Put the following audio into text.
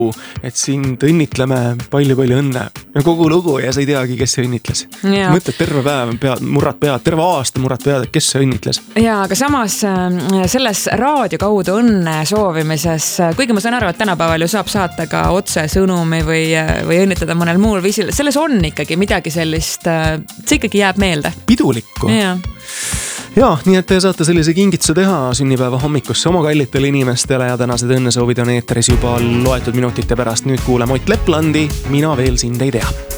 et sind õnnitleme palju õnne ja kogu lugu ja sa ei teagi, kes see õnnitles. Mõtled terve päev murrad pead, terve aasta murrad pead, et kes see õnnitles. Ja, aga samas selles raadio kaudu õnne soovimises, kuigi ma saan aru, et tänapäeval ju saab saata ka otse sõnumi või õnnitleda mõnel muul viisil, selles on ikkagi midagi sellist, see ikkagi jääb meelde. Pidulikku. Ja, nii et te saate sellise kingituse teha sünnipäeva hommikusse oma kallitele inimestele ja tänased õnnesoovid on eeteris juba loetud minutite pärast. Nüüd kuuleme Ott Leplandi, Mina veel sind ei tea.